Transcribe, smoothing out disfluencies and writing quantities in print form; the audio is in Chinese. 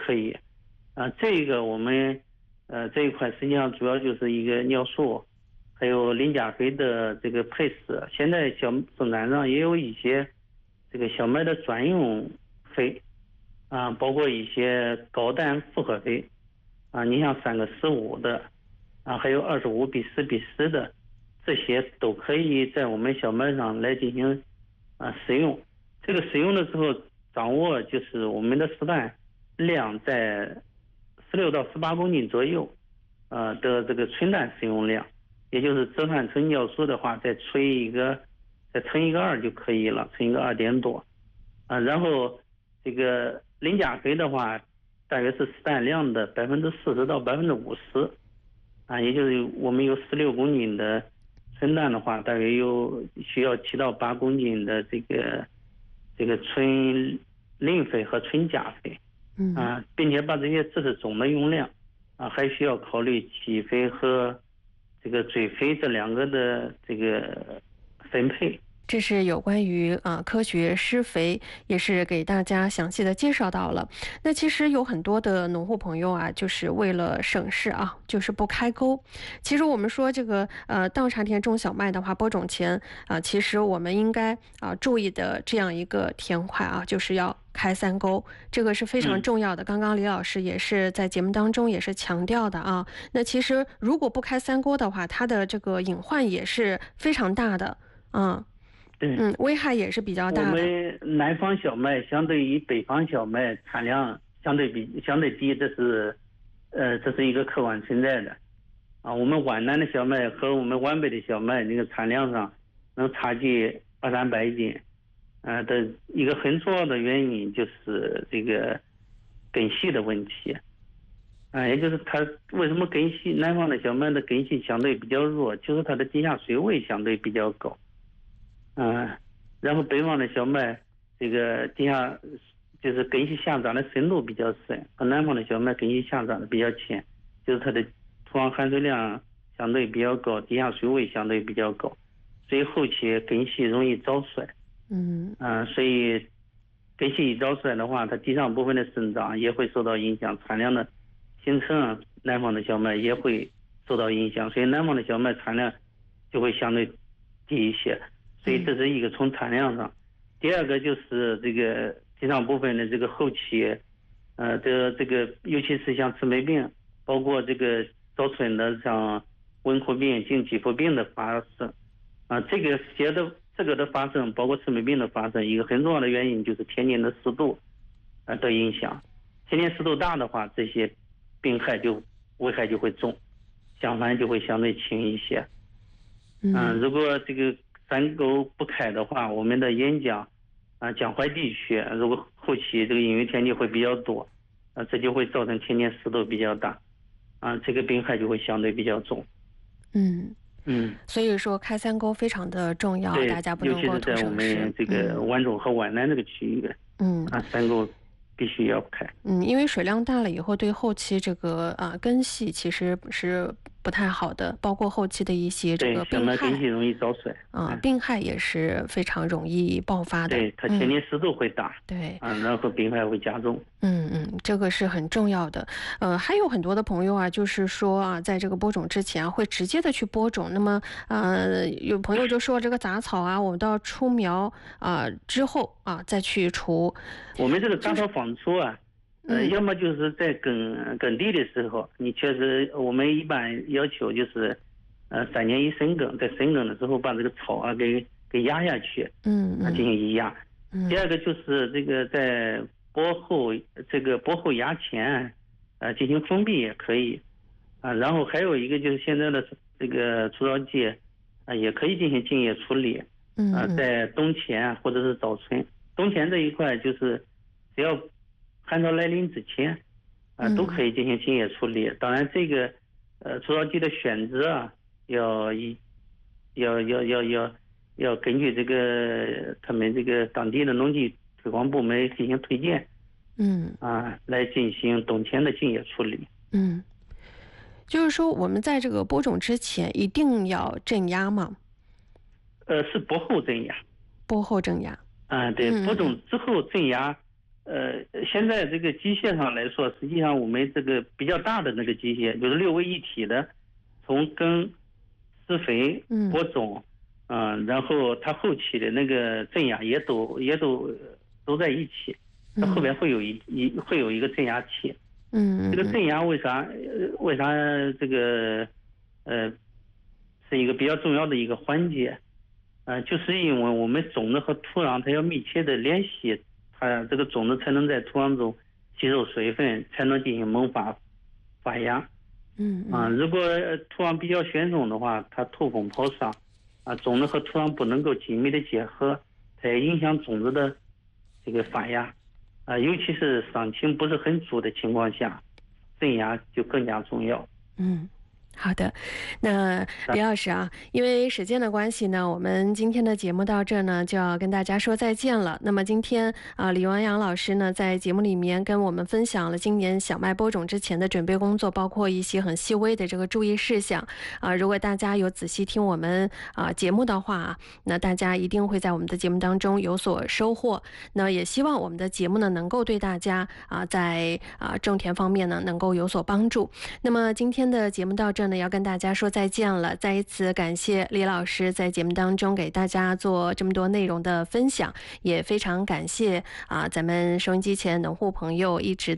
可以。这个我们这一块实际上主要就是一个尿素，还有磷钾肥的这个配饰。现在生产上也有一些这个小麦的专用肥包括一些高氮复合肥你像3个15的还有25:10:10的，这些都可以在我们小麦上来进行使用。这个使用的时候掌握就是我们的石氮量在16到18公斤左右的这个纯氮使用量，也就是酯泛醇尿素的话再乘一个2就可以了，乘一个2点多然后这个磷钾肥的话大约是石氮量的40%到50%也就是我们有16公斤的纯氮的话，大约需要7到8公斤的这个纯磷肥和纯钾肥并且把这些这是总的用量还需要考虑起肥和这个追肥这2个的这个分配。 这是有关于科学施肥，也是给大家详细的介绍到了。那其实有很多的农户朋友就是为了省事就是不开沟。其实我们说这个稻茶田种小麦的话，播种前其实我们应该注意的这样一个田块就是要开3沟，这个是非常重要的。刚刚李老师也是在节目当中也是强调的那其实如果不开3沟的话，它的这个隐患也是非常大的危害也是比较大的。 我们南方小麦相对于北方小麦产量相对低，这是一个客观存在的我们皖南的小麦和我们皖北的小麦那个产量上能差距200-300斤的一个很重要的原因就是这个根系的问题也就是它为什么根系南方的小麦的根系相对比较弱，就是它的地下水位相对比较高然后北方的小麦这个地下就是根系下长的深度比较深，和南方的小麦根系下长的比较浅，就是它的土壤含水量相对比较高，地下水位相对比较高，所以后期根系容易早衰所以根系一早衰的话，它地上部分的生长也会受到影响，产量的形成南方的小麦也会受到影响，所以南方的小麦产量就会相对低一些。所以这是一个从产量上。第二个就是这个地上部分的这个后期这个尤其是像赤霉病，包括这个早春的像温库病、茎肌肤病的发生这个的发生，包括赤霉病的发生，一个很重要的原因就是田间的湿度的影响。田间湿度大的话，这些病害危害就会重，相反就会相对轻一些如果这个3沟不开的话，我们的沿江江淮地区如果后期这个阴雨天气会比较多这就会造成田间湿度比较大这个病害就会相对比较重所以说开3沟非常的重要，大家不能够图省事。尤其是在我们这个皖中和皖南这个区域3沟必须要开因为水量大了以后，对后期这个根系其实是不太好的，包括后期的一些这个病害， 根系容易早衰病害也是非常容易爆发的。 对，它田间湿度会大对然后病害会加重这个是很重要的。还有很多的朋友就是说在这个播种之前会直接的去播种。那么有朋友就说这个杂草我们到出苗之后再去除。 我们这个杂草访出要么就是在耕地的时候，你确实我们一般要求就是3年一深耕，在深耕的时候把这个草给压下去进行一压第二个就是这个在播后压前进行封闭也可以然后还有一个就是现在的这个除草剂也可以进行茎叶处理在冬前或者是早春。冬前这一块就是只要旱涝来临之前都可以进行茎叶处理。当然这个除草剂的选择要根据这个他们这个当地的农技推广部门进行推荐来进行冬前的茎叶处理就是说我们在这个播种之前一定要镇压吗？ 是播后镇压。 播后镇压对，播种之后镇压现在这个机械上来说，实际上我们这个比较大的那个机械，就是6位一体的，从根、施肥、播种，然后它后期的那个镇压也都在一起，它后边会有一个镇压器。这个镇压为啥这个是一个比较重要的一个环节？就是因为我们种子和土壤它要密切的联系，它这个种子才能在土壤中吸收水分，才能进行萌发发芽。如果土壤比较悬松的话，它透风抛洒，种子和土壤不能够紧密的结合，它也影响种子的这个发芽。尤其是伤情不是很足的情况下，镇压就更加重要。 好的，那李老师啊，因为时间的关系呢，我们今天的节目到这呢就要跟大家说再见了。那么今天李文阳老师呢在节目里面跟我们分享了今年小麦播种之前的准备工作，包括一些很细微的这个注意事项如果大家有仔细听我们节目的话，那大家一定会在我们的节目当中有所收获。那也希望我们的节目呢能够对大家在种田方面呢能够有所帮助。那么今天的节目到这呢要跟大家说再见了，再一次感谢李老师在节目当中给大家做这么多内容的分享，也非常感谢咱们收音机前农户朋友一直